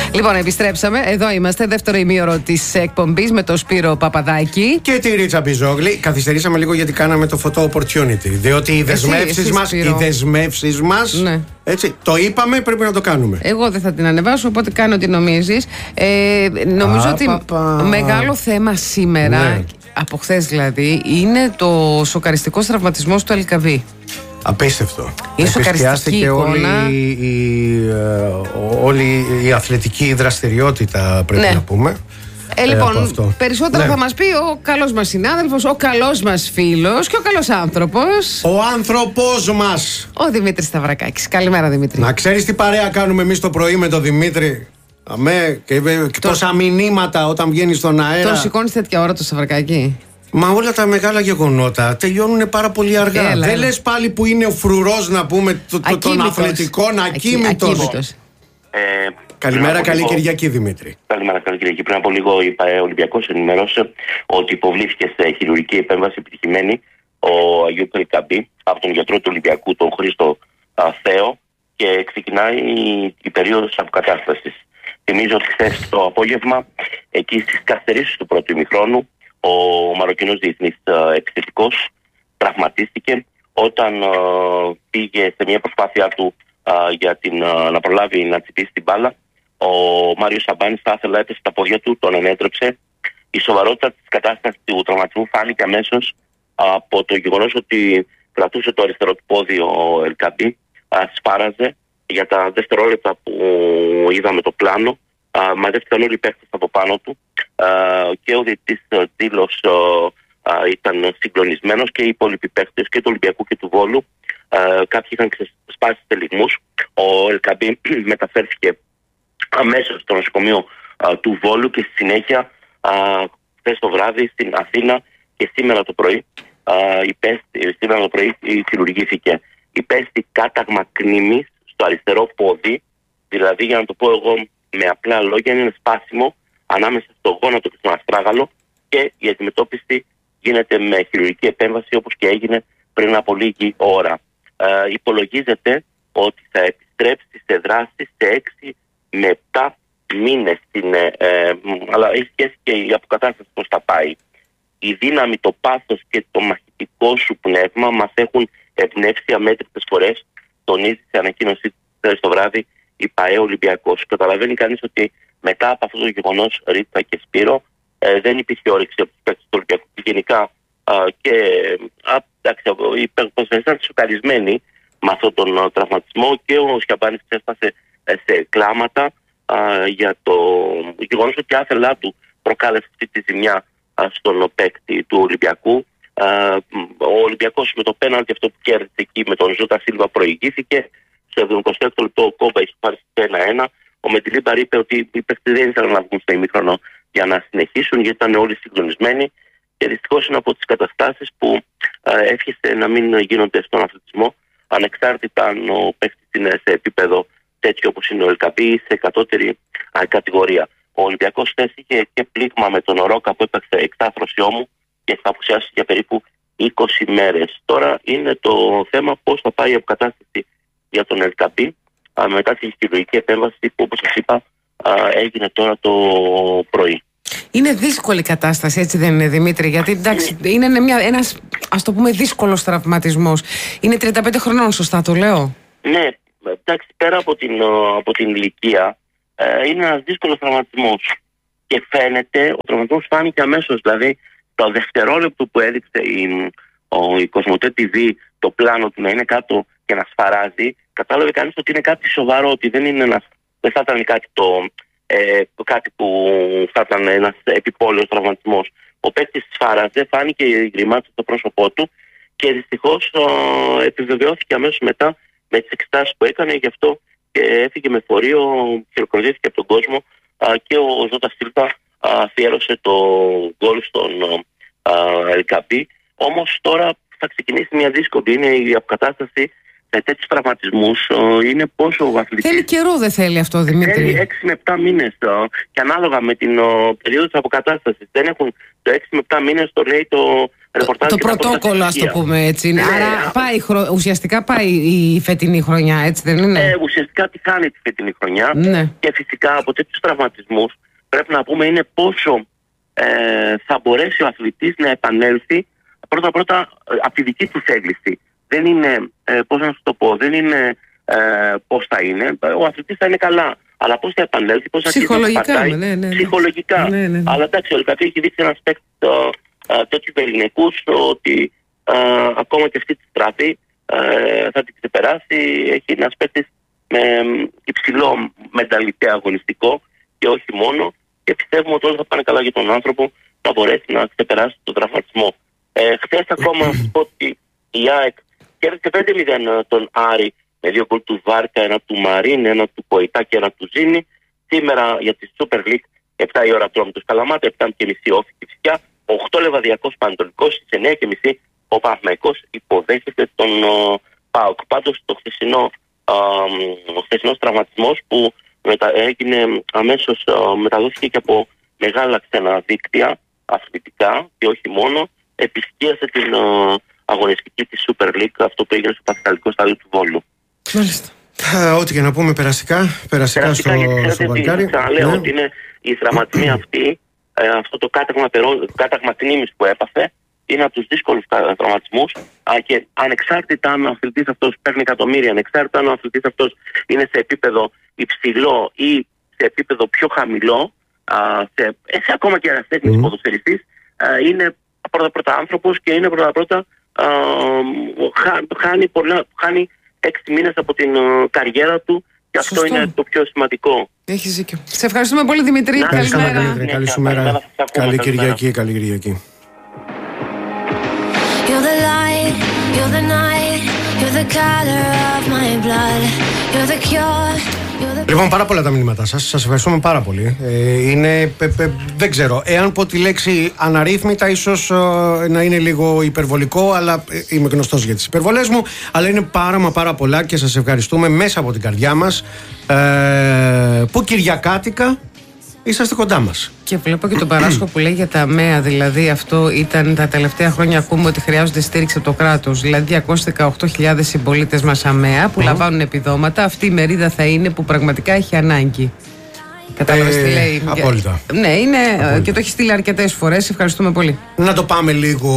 Λοιπόν, επιστρέψαμε. Εδώ είμαστε. Δεύτερο ημίωρο της εκπομπής με τον Σπύρο Παπαδάκη και τη Ρίτσα Μπιζόγλη. Καθυστερήσαμε λίγο γιατί κάναμε το photo opportunity. Διότι οι δεσμεύσεις μας. Ναι. Έτσι, το είπαμε, πρέπει να το κάνουμε. Εγώ δεν θα την ανεβάσω, οπότε κάνω ό,τι νομίζεις. Νομίζω ότι μεγάλο θέμα σήμερα, ναι, από χθες δηλαδή, είναι το σοκαριστικός τραυματισμός του Ελκαμπή. Απίστευτο. Είναι σοκαριστική εικόνα. Όλη η αθλητική δραστηριότητα, πρέπει, ναι, να πούμε. Λοιπόν, περισσότερα, ναι, θα μας πει ο καλός μας συνάδελφος, ο καλός μας φίλος και ο καλός άνθρωπος. Ο άνθρωπός μας, ο Δημήτρης Σταυρακάκης. Καλημέρα, Δημήτρη. Να ξέρεις τι παρέα κάνουμε εμείς το πρωί με τον Δημήτρη. Αμέ, και τόσα μηνύματα όταν βγαίνει στον αέρα. Τον σηκώνεις τέτοια ώρα το Σταυρακάκη? Μα όλα τα μεγάλα γεγονότα τελειώνουν πάρα πολύ αργά. Δεν λες πάλι που είναι ο φρουρός, να πούμε, των αθλητικών, ακίμητος. Καλημέρα, καλή Κυριακή, Δημήτρη. Καλημέρα, καλή Κυριακή. Πριν από λίγο η ΠΑΕ Ολυμπιακός ενημερώσε ότι υποβλήθηκε σε χειρουργική επέμβαση επιτυχημένη ο Αγίου Ελκαμπή από τον γιατρό του Ολυμπιακού, τον Χρήστο Θέο, και ξεκινάει η περίοδος αποκατάστασης. Θυμίζω ότι χθες το απόγευμα, εκεί στις καθυστερήσεις του πρώτου ημιχρόνου, ο Μαροκινός διεθνής επιθετικός τραυματίστηκε όταν πήγε σε μια προσπάθειά του για να προλάβει να τσιπήσει την μπάλα. Ο Μάριος Σαμπάνης θα ήθελα, έπεσε στα πόδια του, τον ενέτρεψε. Η σοβαρότητα της κατάστασης του τραυματισμού φάνηκε αμέσως από το γεγονός ότι κρατούσε το αριστερό του πόδι ο Ελκαμπή, σφάραζε. Για τα δευτερόλεπτα που είδαμε το πλάνο, μαζεύτηκαν όλοι οι παίκτες από πάνω του και ο διαιτητής Δήλος ήταν συγκλονισμένος και οι υπόλοιποι παίκτες και του Ολυμπιακού και του Βόλου. Κάποιοι είχαν ξεσπάσει σε λυγμούς. Ο Ελκαμπή μεταφέρθηκε αμέσως στο νοσοκομείο του Βόλου και στη συνέχεια χθες το βράδυ στην Αθήνα και σήμερα το πρωί χειρουργήθηκε. Υπέστη κάταγμα κνήμης στο αριστερό πόδι, δηλαδή, για να το πω εγώ με απλά λόγια, είναι σπάσιμο ανάμεσα στο γόνατο και στον αστράγαλο και η αντιμετώπιση γίνεται με χειρουργική επέμβαση, όπως και έγινε πριν από λίγη ώρα. Υπολογίζεται ότι θα επιστρέψει σε δράση σε 6 με 7 μήνες, αλλά έχει σχέση και η αποκατάσταση πώς θα πάει. Η δύναμη, το πάθος και το μαχητικό σου πνεύμα μας έχουν εμπνεύσει αμέτρητες φορές, τονίζει σε ανακοίνωσή χθες το βράδυ η ΠΑΕ Ολυμπιακός. Καταλαβαίνει κανείς ότι μετά από αυτό το γεγονός, Ρίτσα και Σπύρο, δεν υπήρχε όρεξη από τους παίκτες του Ολυμπιακού και γενικά οι ποδοσφαιριστές ήταν σοκαρισμένοι με αυτόν τον τραυματισμό και ο Σιαμπάνης ξέσπασε σε κλάματα για το γεγονός ότι η άθελά του προκάλεσε αυτή τη ζημιά στον παίκτη του Ολυμπιακού. Ο Ολυμπιακός με το πέναλτι αυτό που κέρδισε εκεί με τον Ζούτα Σίλβα προηγήθηκε. Στο 76ο λεπτό ο Κόμπα έχει πάρει 1-1. Ο Μεντιλίμπαρ είπε ότι οι παίκτες δεν ήθελαν να βγουν στο ημίχρονο για να συνεχίσουν, γιατί ήταν όλοι συγκλονισμένοι. Και δυστυχώς είναι από τις καταστάσεις που εύχεστε να μην γίνονται στον αθλητισμό, ανεξάρτητα αν ο παίκτης είναι σε επίπεδο τέτοιο όπως είναι ο Ελκαμπή, σε κατώτερη κατηγορία. Ο Ολυμπιακός χθες είχε και πλήγμα με τον Ρόκα που έπαιξε εξάθρωση ώμου και θα απουσιάσει για περίπου 20 μέρες. Τώρα είναι το θέμα πώς θα πάει η αποκατάσταση για τον Ελκαμπή μετά τη χειρουργική επέμβαση που, όπως σας είπα, έγινε τώρα το πρωί. Είναι δύσκολη κατάσταση, έτσι δεν είναι, Δημήτρη? Γιατί εντάξει, είναι ένας, ας το πούμε, δύσκολος τραυματισμός. Είναι 35 χρονών, σωστά το λέω? Ναι, εντάξει, πέρα από την ηλικία, είναι ένας δύσκολος τραυματισμός. Και φαίνεται, ο τραυματισμός φάνηκε αμέσως, δηλαδή το δευτερόλεπτο που έδειξε η Κοσμοτέ TV το πλάνο του να είναι κάτω και να σφαράζει, κατάλαβε κανείς ότι είναι κάτι σοβαρό, ότι δεν θα ήταν κάτι που θα ήταν ένας επιπόλαιος τραυματισμός. Ο παίκτης σφάραζε, φάνηκε η γκριμάτσα στο πρόσωπό του και δυστυχώς επιβεβαιώθηκε αμέσως μετά με τις εξετάσεις που έκανε, γι' αυτό και έφυγε με φορείο, χειροκροτήθηκε από τον κόσμο και ο Ζώτα Σίλβα αφιέρωσε το γκολ στον Ελκαμπή. Όμως τώρα θα ξεκινήσει μια δύσκολη, είναι η αποκατάσταση σε τέτοιους τραυματισμούς. Είναι πόσο ο αθλητής... Θέλει καιρό, δεν θέλει αυτό, Δημήτρη? Θέλει 6 με 7 μήνες και ανάλογα με την περίοδο της αποκατάστασης. Δεν έχουν το 6 με 7 μήνες, το λέει ρεπορτάζ. Το πρωτόκολλο, ας το πούμε έτσι. Ναι, άρα ουσιαστικά πάει η φετινή χρονιά, έτσι δεν είναι? Ουσιαστικά τη χάνει τη φετινή χρονιά. Ναι. Και φυσικά από τέτοιους τραυματισμούς πρέπει να πούμε είναι πόσο θα μπορέσει ο αθλητής να επανέλθει πρώτα από τη δική του θέληση. Δεν είναι, πώς να σου το πω, δεν είναι πώς θα είναι. Ο αθλητής θα είναι καλά. Αλλά πώς θα επανέλθει, πώς θα ψυχολογικά, ψυχολογικά. Ναι. Αλλά εντάξει, ο Λουκακού έχει δείξει ένα aspect τέτοιου ελληνικούς ότι ακόμα και αυτή τη στράτη θα την ξεπεράσει. Έχει ένα aspect με υψηλό μενταλιτέ αγωνιστικό και όχι μόνο. Και πιστεύουμε ότι όλα θα πάνε καλά για τον άνθρωπο να μπορέσει να ξεπεράσει τον τραυματισμό. Χθες ακόμα να σου πω ότι η ΑΕΚ κέρδισε 5-0 τον Άρη με 2 γκολ του Βάρκα, ένα του Μαρίν, ένα του Κοϊτά και ένα του Ζήνη. Σήμερα για τη Super League 7 η ώρα τρώμε τους Καλαμάτα, 7.30 Όφη και Φυσιά, 8 Λεβαδιακός Πανετολικός, στις 9.30 ο Παναθηναϊκός υποδέχεται τον ΠΑΟΚ. Πάντως ο χθεσινός τραυματισμός που έγινε αμέσως, μεταδόθηκε και από μεγάλα ξένα δίκτυα αθλητικά και όχι μόνο, επισκίασε την αγωνιστική της Super League, αυτό που έγινε στο Πασχαλικό στάδιο του Βόλου. Μάλιστα. Ό,τι και να πούμε περαστικά στο Βαλκάρι. Ξαναλέω ότι είναι οι τραυματισμοί αυτοί, αυτό το κάταγμα τιμής που έπαθε, είναι από τους δύσκολους τραυματισμούς και ανεξάρτητα αν ο αθλητής αυτός παίρνει εκατομμύρια, ανεξάρτητα αν ο αθλητής αυτός είναι σε επίπεδο υψηλό ή σε επίπεδο πιο χαμηλό, σε ακόμα και ερασιτέχνης ποδοσφαιριστής, είναι πρώτα άνθρωπος και είναι πρώτα χάνει 6 μήνες από την καριέρα του και αυτό είναι το πιο σημαντικό. Έχεις δίκιο. Σε ευχαριστούμε πολύ, Δημήτρη. Καλημέρα. Καλή σου μέρα. Καλή Κυριακή. Καλή Κυριακή. You're the light, you're the night, you're the color of my blood, you're the cure. Λοιπόν, πάρα πολλά τα μηνύματά σας. Σας ευχαριστούμε πάρα πολύ. Δεν ξέρω. Εάν πω τη λέξη αναρρύθμιτα, ίσως να είναι λίγο υπερβολικό, αλλά είμαι γνωστός για τις υπερβολές μου. Αλλά είναι πάρα πολλά και σας ευχαριστούμε μέσα από την καρδιά μας που κυριακάτικα είσαστε κοντά μας. Και βλέπω και τον Παράσχο που λέει για τα ΑΜΕΑ, δηλαδή αυτό ήταν τα τελευταία χρόνια, ακούμε ότι χρειάζονται στήριξη από το κράτος. Δηλαδή 218.000 συμπολίτες μας ΑΜΕΑ που λαμβάνουν επιδόματα. Αυτή η μερίδα θα είναι που πραγματικά έχει ανάγκη. Κατάλαβες τι λέει? Απόλυτα. Ναι, είναι απόλυτα. Και το έχει στείλει αρκετές φορές. Ευχαριστούμε πολύ. Να το πάμε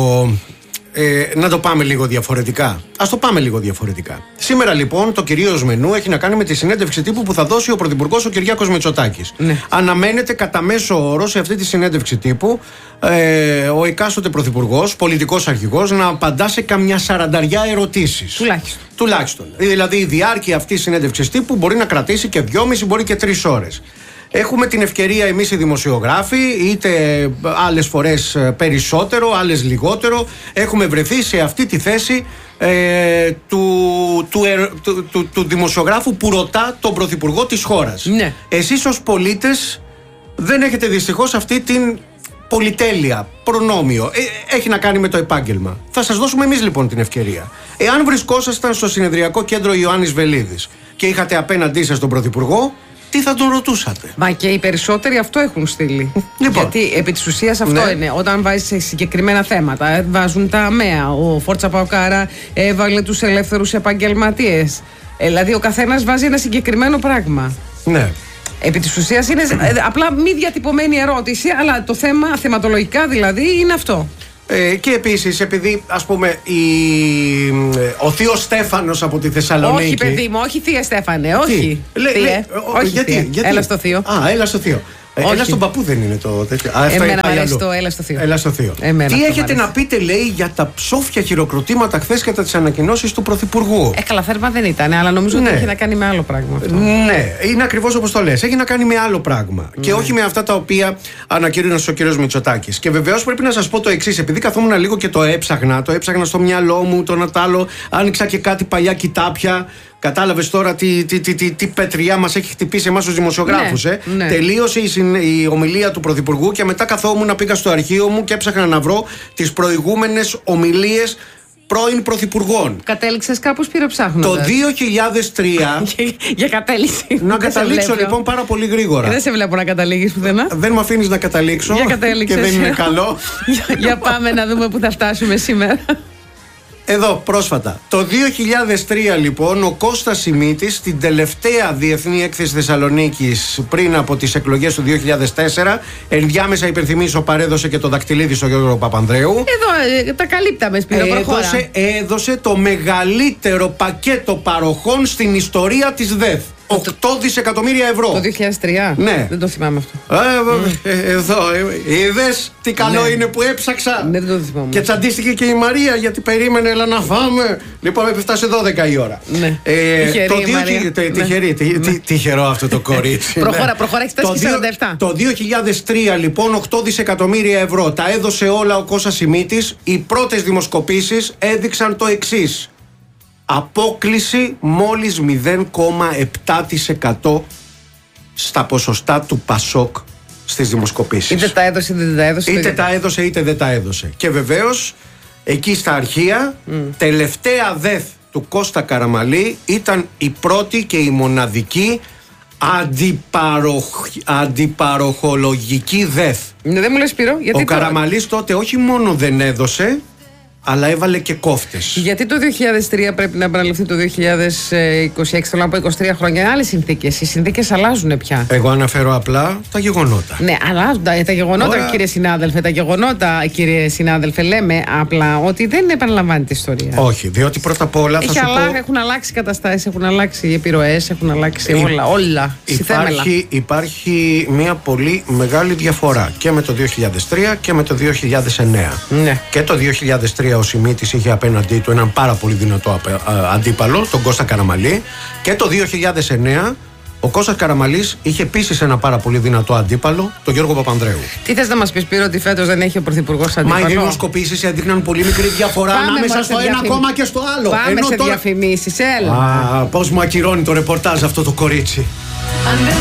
λίγο διαφορετικά. Ας το πάμε λίγο διαφορετικά. Σήμερα λοιπόν το κυρίως μενού έχει να κάνει με τη συνέντευξη τύπου που θα δώσει ο Πρωθυπουργός ο Κυριάκος Μητσοτάκης. Ναι. Αναμένεται κατά μέσο όρο σε αυτή τη συνέντευξη τύπου ο εκάστοτε Πρωθυπουργός, πολιτικός αρχηγός, να απαντά σε καμιά 40 ερωτήσεις. Τουλάχιστον. Δηλαδή η διάρκεια αυτής της συνέντευξης τύπου μπορεί να κρατήσει και 2,5, μπορεί και 3 ώρες. Έχουμε την ευκαιρία εμείς οι δημοσιογράφοι, είτε άλλες φορές περισσότερο, άλλες λιγότερο, έχουμε βρεθεί σε αυτή τη θέση του δημοσιογράφου που ρωτά τον Πρωθυπουργό της χώρας. Ναι. Εσείς ως πολίτες δεν έχετε δυστυχώς αυτή την πολυτέλεια, προνόμιο. Έχει να κάνει με το επάγγελμα. Θα σας δώσουμε εμείς λοιπόν την ευκαιρία. Εάν βρισκόσασταν στο συνεδριακό κέντρο Ιωάννης Βελίδης και είχατε απέναντί σας τον Πρωθυπουργό, τι θα τον ρωτούσατε? Μα και οι περισσότεροι αυτό έχουν στείλει. Λοιπόν. Γιατί επί της ουσίας αυτό είναι. Όταν βάζεις σε συγκεκριμένα θέματα, βάζουν τα ΑΜΕΑ. Ο Φόρτσα Παοκάρα έβαλε τους ελεύθερους επαγγελματίες. Δηλαδή ο καθένας βάζει ένα συγκεκριμένο πράγμα. Ναι. Επί της ουσίας είναι απλά μη διατυπωμένη ερώτηση, αλλά το θέμα, θεματολογικά δηλαδή, είναι αυτό. Και επίσης, επειδή ας πούμε ο θείος Στέφανος από τη Θεσσαλονίκη. Όχι, παιδί μου, όχι θεία Στέφανε, όχι. Γιατί? Έλα στο θείο. Έλα στο θείο. Έλα στον παππού δεν είναι το τέτοιο. Εμένα μου αρέσει το έλα στο θείο. Έλα στο θείο. Τι έχετε να πείτε, λέει, για τα ψόφια χειροκροτήματα χθες κατά τις ανακοινώσεις του Πρωθυπουργού? Καλά, θέρμα δεν ήταν, αλλά νομίζω ότι έχει να κάνει με άλλο πράγμα αυτό. Ναι, είναι ακριβώς όπως το λες. Έχει να κάνει με άλλο πράγμα. Και όχι με αυτά τα οποία ανακοίνωσε ο κ. Μητσοτάκης. Και βεβαίως πρέπει να σας πω το εξής. Επειδή καθόμουν λίγο και το έψαχνα στο μυαλό μου, το Νατάλο, άνοιξα και κάτι παλιά κοιτάπια. Κατάλαβες τώρα τι πετριά μας έχει χτυπήσει εμάς τους δημοσιογράφους. Ναι. Τελείωσε η ομιλία του Πρωθυπουργού και μετά καθόμουν, πήγα στο αρχείο μου και έψαχνα να βρω τις προηγούμενες ομιλίες πρώην πρωθυπουργών. Κατέληξες κάπου, Σπύρο, ψάχνοντας? Το 2003. Για κατέληξη. Να καταλήξω λοιπόν πάρα πολύ γρήγορα. Δεν σε βλέπω να καταλήγεις πουθενά. Δεν με αφήνεις να καταλήξω. Για κατέληξες. Και δεν είναι καλό. Για πάμε να δούμε που θα φτάσουμε σήμερα. Εδώ πρόσφατα. Το 2003 λοιπόν ο Κώστας Σιμίτης στην τελευταία Διεθνή Έκθεση Θεσσαλονίκης πριν από τις εκλογές του 2004, ενδιάμεσα υπενθυμίσω παρέδωσε και το δακτυλίδι στο Γιώργο Παπανδρέου. Εδώ τα καλύπταμε, Σπύρο, προχώρα. Έδωσε το μεγαλύτερο πακέτο παροχών στην ιστορία της ΔΕΘ. 8 δισεκατομμύρια ευρώ. Το 2003. Ναι. Δεν το θυμάμαι αυτό. Εδώ. Είδες τι καλό είναι που έψαξα. Ναι, δεν το θυμάμαι. Και τσαντίστηκε και η Μαρία γιατί περίμενε, έλα να φάμε. Λοιπόν, έφτασε 12 η ώρα. Ναι. Τυχερό αυτό το κορίτσι. Προχώρα, έχει φτάσει 47. Το 2003 λοιπόν 8 δισεκατομμύρια ευρώ τα έδωσε όλα ο Κώστας Σιμίτης. Οι πρώτες δημοσκοπήσεις έδειξαν το εξής. Απόκλιση μόλις 0,7% στα ποσοστά του Πασόκ στις δημοσκοπήσεις. Είτε τα έδωσε είτε δεν τα έδωσε. Είτε τα έδωσε είτε δεν τα έδωσε. Και βεβαίως εκεί στα αρχεία τελευταία ΔΕΘ του Κώστα Καραμαλή ήταν η πρώτη και η μοναδική αντιπαροχολογική ΔΕΘ. Ναι, δεν μου λες, Σπύρο, γιατί ο Καραμαλής τότε όχι μόνο δεν έδωσε, αλλά έβαλε και κόφτες. Γιατί το 2003 πρέπει να επαναληφθεί το 2026, θέλω να πω 23 χρόνια, είναι άλλες συνθήκες. Οι συνθήκες αλλάζουν πια. Εγώ αναφέρω απλά τα γεγονότα. Ναι, αλλάζουν τα γεγονότα, κύριε συνάδελφε. Τα γεγονότα, κύριε συνάδελφε, λέμε απλά ότι δεν επαναλαμβάνεται η ιστορία. Όχι, διότι πρώτα απ' όλα θα σου πω. Έχουν αλλάξει καταστάσεις, έχουν αλλάξει επιρροές, έχουν αλλάξει όλα. Υπάρχει μια πολύ μεγάλη διαφορά και με το 2003 και με το 2009. Ναι. Και το 2003 ο Σιμίτης είχε απέναντί του έναν πάρα πολύ δυνατό αντίπαλο, τον Κώστα Καραμαλή. Και το 2009 ο Κώστας Καραμαλής είχε επίσης ένα πάρα πολύ δυνατό αντίπαλο, τον Γιώργο Παπανδρέου. Τι θες να μας πεις, Σπύρο, ότι φέτος δεν έχει ο Πρωθυπουργός αντίπαλο? Μα οι δημοσκοπήσεις έδειχναν πολύ μικρή διαφορά ανάμεσα στο ένα κόμμα και στο άλλο. Πάμε σε διαφημίσεις, έλα. Πώς μου ακυρώνει το ρεπορτάζ αυτό το κορίτσι.